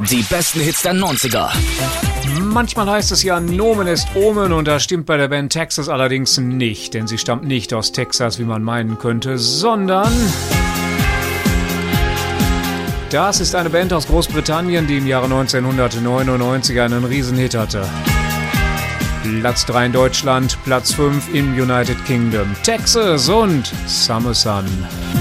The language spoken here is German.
Die besten Hits der 90er. Manchmal heißt es ja, Nomen ist Omen, und das stimmt bei der Band Texas allerdings nicht, denn sie stammt nicht aus Texas, wie man meinen könnte, sondern das ist eine Band aus Großbritannien, die im Jahre 1999 einen Riesenhit hatte. Platz 3 in Deutschland, Platz 5 im United Kingdom. Texas und Summer Sun.